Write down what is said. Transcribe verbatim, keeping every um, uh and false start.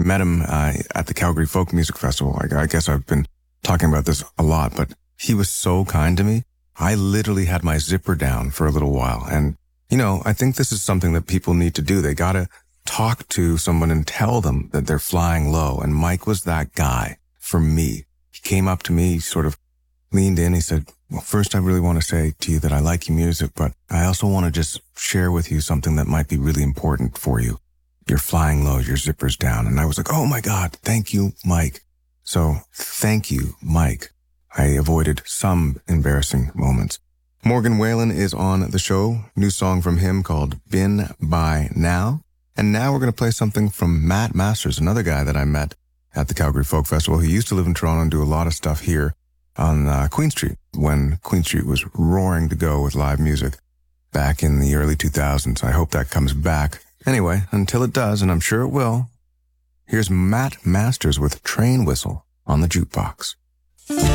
met him uh, at the Calgary Folk Music Festival. I, I guess I've been talking about this a lot, but he was so kind to me. I literally had my zipper down for a little while. And, you know, I think this is something that people need to do. They got to talk to someone and tell them that they're flying low. And Mike was that guy for me. He came up to me, he sort of leaned in. He said, well, first, I really want to say to you that I like your music, but I also want to just share with you something that might be really important for you. You're flying low, your zipper's down. And I was like, oh my God, thank you, Mike. So thank you, Mike. I avoided some embarrassing moments. Morgan Wallen is on the show. New song from him called Been By Now. And now we're going to play something from Matt Masters, another guy that I met at the Calgary Folk Festival. He used to live in Toronto and do a lot of stuff here on uh, Queen Street when Queen Street was roaring to go with live music back in the early two thousands. I hope that comes back. Anyway, until it does, and I'm sure it will, here's Matt Masters with Train Whistle on the jukebox.